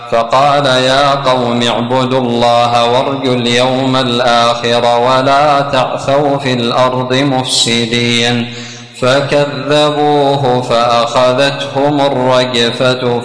فقال يا قوم اعبدوا الله وارجوا اليوم الآخر ولا تعثوا في الأرض مفسدين. فكذبوه فأخذتهم الرجفة